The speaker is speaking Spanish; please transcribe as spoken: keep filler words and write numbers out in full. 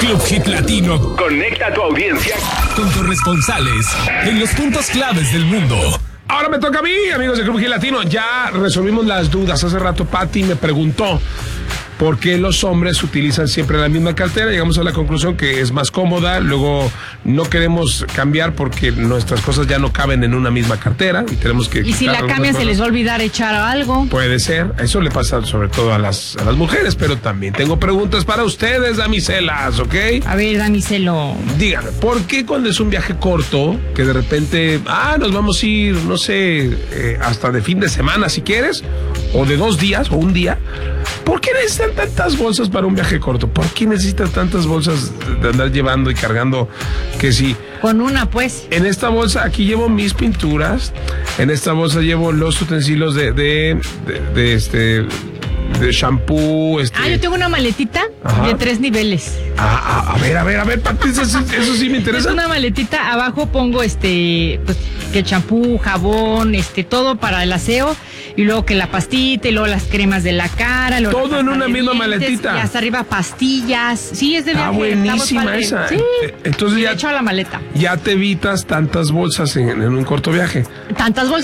Club Hit Latino Conecta a tu audiencia con corresponsales en los puntos claves del mundo. Ahora me toca a mí, amigos de Club Hit Latino. Ya resolvimos las dudas. Hace rato Pati me preguntó por qué los hombres utilizan siempre la misma cartera. Llegamos a la conclusión que es más cómoda. Luego no queremos cambiar porque nuestras cosas ya no caben en una misma cartera y tenemos que... Y si la cambian se les va a olvidar echar algo. Puede ser. Eso le pasa sobre todo a las, a las mujeres, pero también tengo preguntas para ustedes, damiselas, ¿ok? A ver, damiselo. Díganme, ¿por qué cuando es un viaje corto, que de repente, ah, nos vamos a ir, no sé, eh, hasta de fin de semana si quieres, o de dos días, o un día, ¿por qué necesitan tantas bolsas para un viaje corto? ¿Por qué necesitas tantas bolsas de andar llevando y cargando? Que sí. Con una, pues. En esta bolsa, aquí llevo mis pinturas, en esta bolsa llevo los utensilios de, de, de, de este... de shampoo, este... Ah, yo tengo una maletita. Ajá. De tres niveles. Ah, a, a ver, a ver, a ver, Pati, eso, eso sí me interesa. Es una maletita, abajo pongo este, pues, que champú, jabón, este, todo para el aseo, y luego que la pastita, y luego las cremas de la cara. Todo en una misma maletita. Y hasta arriba pastillas. Sí, es de viaje. Ah, buenísima esa. Sí. Entonces y ya... echo a la maleta. Ya te evitas tantas bolsas en, en un corto viaje. Tantas bolsas.